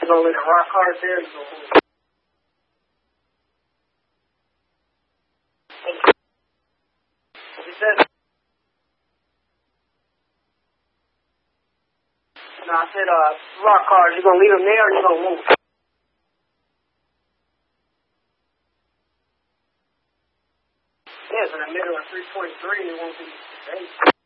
You gonna leave the rock hard there? You gonna move? He said. No, I said, rock hard. You gonna leave them there or you gonna move? Yeah, it's in the middle of 3.3. It won't be.